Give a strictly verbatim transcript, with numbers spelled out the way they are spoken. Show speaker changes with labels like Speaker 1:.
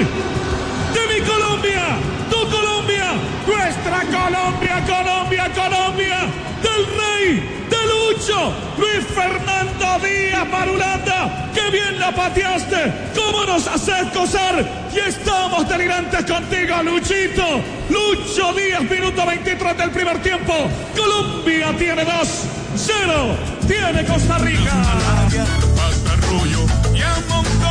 Speaker 1: de mi Colombia, tu Colombia, nuestra Colombia, Colombia, Colombia, del Rey, de Lucho, Luis Fernando Díaz Marulanda. ¡Qué bien la pateaste! ¿Cómo nos haces gozar? Y estamos delirantes contigo, Luchito. Lucho Díaz, minuto veintitrés del primer tiempo. Colombia tiene dos, cero tiene Costa Rica.
Speaker 2: Hasta Arroyo y a Monte